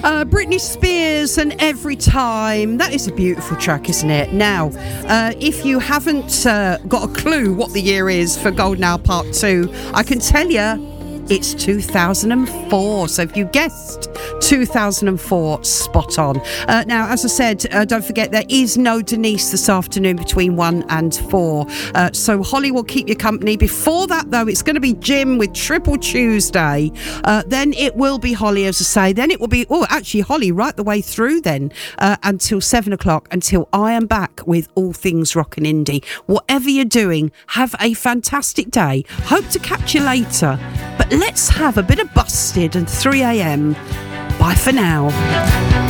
Britney Spears and Every Time. That is a beautiful track, isn't it? Now, if you haven't got a clue what the year is for Golden Hour Part 2, I can tell you it's 2004. So if you guessed 2004, spot on. Now, as I said, don't forget there is no Denise this afternoon between 1 and 4. So Holly will keep you company. Before that, though, it's going to be Jim with Triple Tuesday. Then it will be Holly, as I say. Then it will be, actually Holly right the way through then until 7 o'clock, until I am back with all things rock and indie. Whatever you're doing, have a fantastic day. Hope to catch you later. But let's have a bit of Busted and 3 a.m. Bye for now.